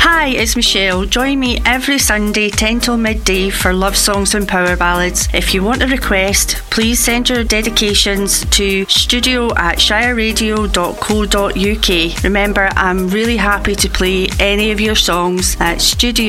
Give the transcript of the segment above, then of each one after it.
Hi, it's Michelle. Join me every Sunday 10 till midday for love songs and power ballads. If you want a request, please send your dedications to studio@shireradio.co.uk. Remember, I'm really happy to play any of your songs at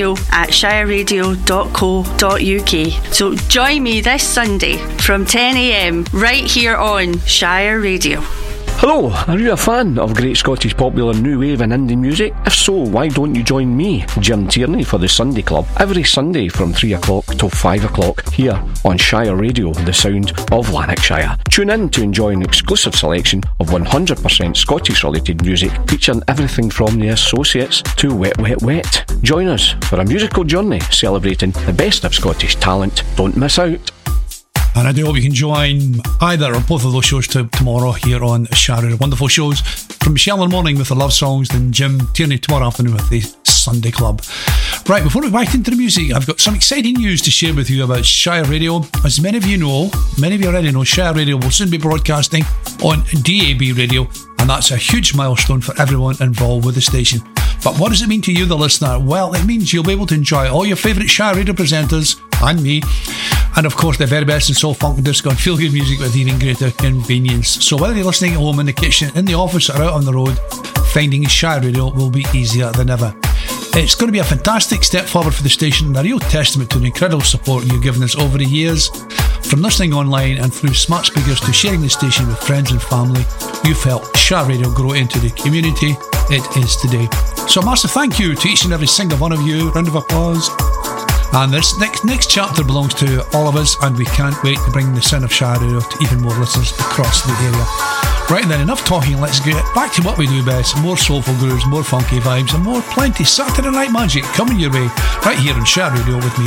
studio@shireradio.co.uk. So join me this Sunday from 10 a.m. right here on Shire Radio. Hello, are you a fan of great Scottish popular new wave and indie music? If so, why don't you join me, Jim Tierney, for the Sunday Club every Sunday from 3 o'clock till 5 o'clock here on Shire Radio, the sound of Lanarkshire. Tune in to enjoy an exclusive selection of 100% Scottish related music featuring everything from The Associates to Wet Wet Wet. Join us for a musical journey celebrating the best of Scottish talent. Don't miss out. And I do hope you can join either or both of those shows tomorrow here on Shire. Wonderful shows from Michelle in the morning with the love songs, then Jim Tierney tomorrow afternoon with the Sunday Club. Right, before we get into the music, I've got some exciting news to share with you about Shire Radio. As many of you already know, Shire Radio will soon be broadcasting on DAB Radio, and that's a huge milestone for everyone involved with the station. But what does it mean to you, the listener? Well, it means you'll be able to enjoy all your favourite Shire Radio presenters and me, and of course the very best in soul, funk and disco and feel good music with even greater convenience. So whether you're listening at home, in the kitchen, in the office or out on the road, finding Shire Radio will be easier than ever. It's going to be a fantastic step forward for the station and a real testament to the incredible support you've given us over the years. From listening online and through smart speakers to sharing the station with friends and family, you've helped Shire Radio grow into the community it is today. So a massive thank you to each and every single one of you. Round of applause. And this next chapter belongs to all of us, and we can't wait to bring the sound of Shire Radio to even more listeners across the area. Right then, enough talking, let's get back to what we do best. More soulful grooves, more funky vibes, and more plenty Saturday night magic coming your way right here on Shire Radio with me,